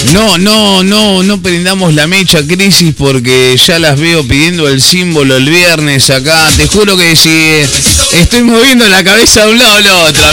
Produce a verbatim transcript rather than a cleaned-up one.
No, no, no, no prendamos la mecha, Crisis, porque ya las veo pidiendo el símbolo el viernes acá. Te juro que si estoy moviendo la cabeza de un lado a la otra.